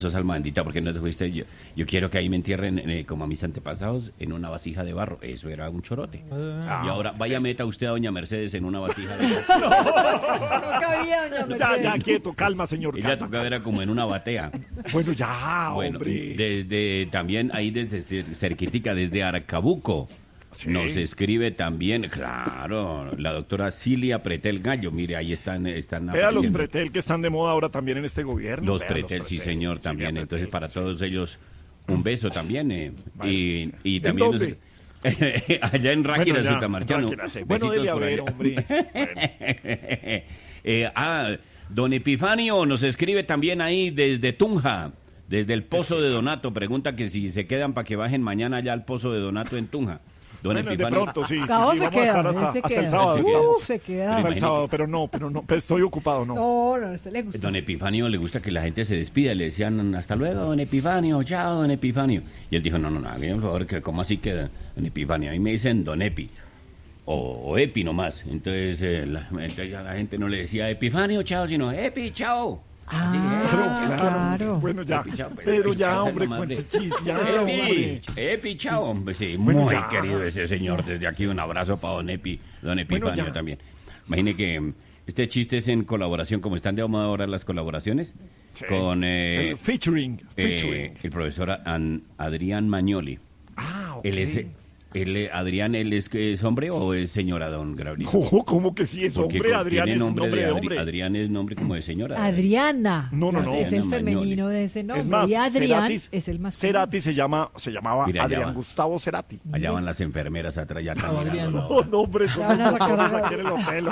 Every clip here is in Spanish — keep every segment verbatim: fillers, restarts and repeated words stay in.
alma bendita, porque no te fuiste. Yo, yo quiero que ahí me entierren eh, como a mis antepasados en una vasija de barro. Eso era un chorote. Ah, y ahora vaya, es... meta usted a doña Mercedes en una vasija de barro. No cabía, doña Mercedes. Ya, ya, quieto, calma, señor. Ella tocaba era como en una batea. Bueno, ya, bueno, hombre. Desde, también ahí desde cerquitica, desde Arcabuco. Sí. Nos escribe también, claro, la doctora Cilia Pretel Gallo. Mire, ahí están. están Vea los Pretel que están de moda ahora también en este gobierno. Los Pretel, los Pretel, sí, señor, también. Pretel, Entonces, para todos ellos, un beso también. Eh. Vale. Y, y también. ¿En dónde? Nos, allá en Ráquira, bueno, Sutamarchano. Bueno, dele a ver, hombre. Bueno. eh, ah, don Epifanio nos escribe también ahí desde Tunja. Desde el Pozo de Donato. Pregunta que si se quedan para que bajen mañana allá al Pozo de Donato en Tunja. Don bueno, Epifanio. de pronto, sí, sí, sí, vamos a queda, estar hasta, hasta queda. el sábado. Uh, se queda. Hasta el sábado, pero no, pero no, pero estoy ocupado, no. No, no, a usted le gusta. Don Epifanio le gusta que la gente se despida, le decían hasta luego, don Epifanio, chao, don Epifanio. Y él dijo, no, no, no, hágame por favor, que ¿cómo así que don Epifanio? A mí me dicen don Epi, o, o Epi nomás. Entonces, eh, la, entonces a la gente no le decía Epifanio, chao, sino Epi, chao. Ah, claro, claro. claro. Bueno, ya. Epi, chao, Pedro, Epi, ya, chao, hombre, madre. cuente chis, ya, Epi, hombre. Epi, chao, sí. Hombre, sí, bueno, muy ya. querido ese señor. Desde aquí un abrazo para don Epi, don Epifanio bueno, también. Imagine que este chiste es en colaboración, como están de moda ahora las colaboraciones, sí. con eh, el featuring, featuring. Eh, el profesor An, Adrián Magnoli. Ah, ok. Él es, él, Adrián, ¿él es, es hombre o es señora, don Graulito? Oh, ¿cómo que sí es Porque hombre? Adrián es nombre, nombre de, de hombre. Adrián es nombre como de señora. Adriana. No, no, no. Es el Adriana femenino Magnoli. de ese nombre. Es más, y Adrián Ceratis, es el masculino. Cerati se, llama, se llamaba Mira, Adrián va. Gustavo Cerati. Allá van las enfermeras atrás, ya están No, mirando. no, no, hombre, son van a sacar doctores aquí en el hotel.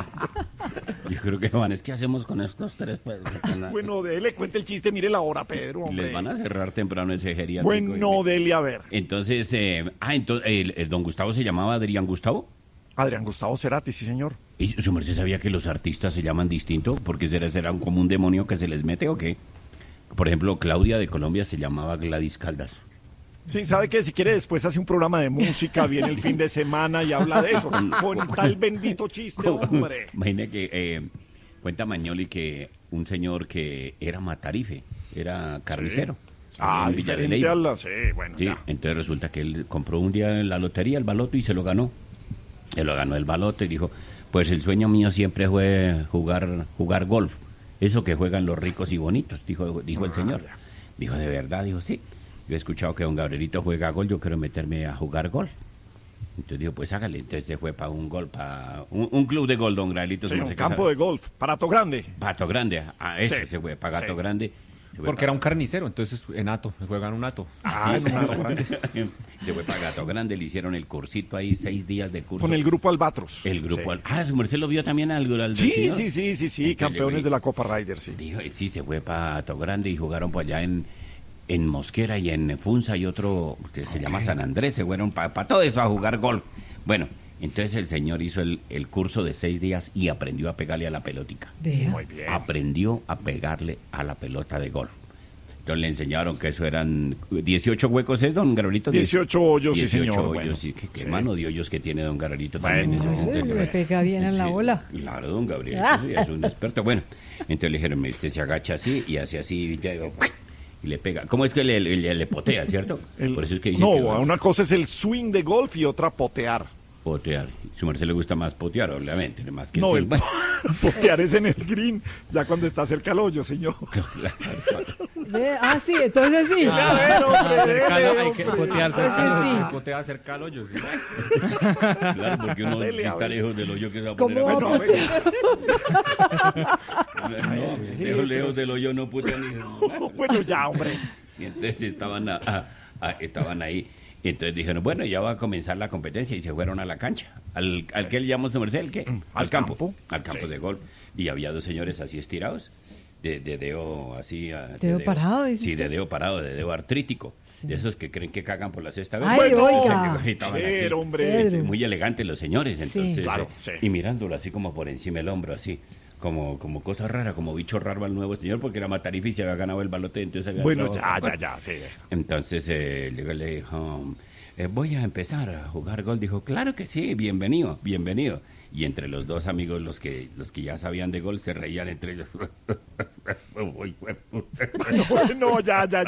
Yo creo que van, es que hacemos con estos tres. Pues, bueno, dele, cuente el chiste, mire la hora, Pedro, hombre. Les van a cerrar temprano ese geriátrico. Bueno, dele a ver. Entonces, eh, ah, entonces, el, el don Gustavo se llamaba Adrián Gustavo. Adrián Gustavo Cerati, sí, señor. ¿Y su merced sabía que los artistas se llaman distinto? ¿Porque será, será un, como un demonio que se les mete o qué? Por ejemplo, Claudia de Colombia se llamaba Gladys Caldas. Sí, ¿sabe qué? Si quiere después hace un programa de música, viene el fin de semana y habla de eso. Con tal bendito chiste, hombre. Imagina que eh, cuenta Magnoli que un señor que era matarife, era carnicero. Sí. Ah, diferente a la... Sí, bueno, sí, ya. Entonces resulta que él compró un día en la lotería el baloto y se lo ganó. Se lo ganó el baloto y dijo, pues el sueño mío siempre fue jugar jugar golf. Eso que juegan los ricos y bonitos, dijo, dijo el señor. Dijo, ¿de verdad? Dijo, sí. Yo he escuchado que don Gabrielito juega golf, yo quiero meterme a jugar golf. Entonces dijo, pues hágale. Entonces se fue para un golf, para un, un club de golf, don Gabrielito. Sí, un campo de golf, para Pato Grande. Pato Grande, a ese sí. se fue, para Gato sí. Grande. Porque para... era un carnicero, entonces en Ato, juegan un Ato. Ah, sí, en un Ato Grande. Se fue para Gato Grande, le hicieron el cursito ahí, seis días de curso. Con el grupo Albatros. El grupo sí. Al... Ah, su merced lo vio también al, al sí, señor. sí, sí, sí, sí, campeones de la Copa Ryder, sí. Dijo, sí, se fue para Gato Grande y jugaron por allá en, en Mosquera y en Funza y otro que se okay. llama San Andrés, se fueron para pa todo eso a jugar golf. Bueno, entonces el señor hizo el, el curso de seis días y aprendió a pegarle a la pelotica. Muy bien. Aprendió a pegarle a la pelota de golf. Entonces le enseñaron que eso eran dieciocho huecos, ¿es, don Gabrielito? dieciocho hoyos, dieciocho sí, señor. hoyos, bueno, sí, qué, qué sí. mano de hoyos que tiene don Gabrielito bueno, también. No, le pega bien en la bola. Claro, don Gabriel, sí, es un experto. Bueno, entonces le dijeron, usted se agacha así y hace así, y, ya, y le pega. ¿Cómo es que le, le, le potea, cierto? El, Por eso es que dice no, que, una cosa es el swing de golf y otra potear. Potear. Su merced le gusta más potear, obviamente. Más que no, el, el potear es en el green, ya cuando está cerca al hoyo, señor. Ah, sí, entonces sí. Ah, ver, hombre, cercano, dele, hay que potear cerca Entonces al sí. hoyo. Potea cerca al hoyo, sí. Claro, porque uno Dele, está lejos del hoyo que se va a ¿Cómo poner. va a potear? No, lejos, lejos del hoyo no putea ni... Bueno, ya, hombre. Y entonces estaban, a, a, a, estaban ahí. Y entonces dijeron, bueno, ya va a comenzar la competencia. Y se fueron a la cancha. ¿Al, al sí. que le llamamos su merced? ¿El qué? Al, al campo, campo. Al campo sí. de golf. Y había dos señores así estirados. De, de dedo así... ¿De dedo, dedo parado? Sí, usted? de dedo parado, de dedo artrítico. Sí. De esos que creen que cagan por la sexta vez. ¡Ay, bueno, oiga! Pero, hombre. Pedro. Muy elegantes los señores. Entonces, sí. Claro, sí. Y mirándolo así como por encima del hombro, así. Como, como cosa rara, como bicho raro al nuevo señor, porque era matarife y se había ganado el balote. Entonces había bueno, ganado, ya, ya, ya, sí. Entonces eh, le, le dijo, eh, voy a empezar a jugar golf. Dijo, claro que sí, bienvenido, bienvenido. Y entre los dos amigos, los que los que ya sabían de golf, se reían entre ellos. No, ya, ya, ya.